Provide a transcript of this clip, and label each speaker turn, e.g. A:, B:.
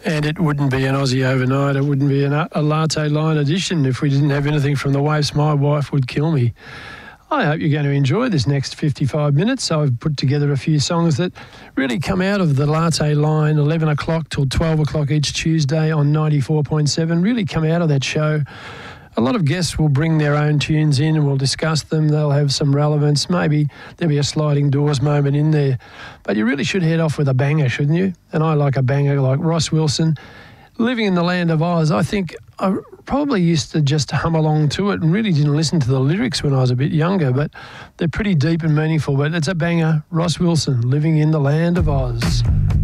A: And it wouldn't be an Aussie overnight. It wouldn't be a latte line edition if we didn't have anything from the Waifs. My wife would kill me. I hope you're going to enjoy this next 55 minutes. I've put together a few songs that really come out of the latte line, 11 o'clock till 12 o'clock each Tuesday on 94.7, really come out of that show. A lot of guests will bring their own tunes in and we'll discuss them. They'll have some relevance. Maybe there'll be a sliding doors moment in there. But you really should head off with a banger, shouldn't you? And I like a banger like Ross Wilson. Living in the Land of Oz, I think I probably used to just hum along to it and really didn't listen to the lyrics when I was a bit younger, but they're pretty deep and meaningful. But it's a banger. Ross Wilson, Living in the Land of Oz.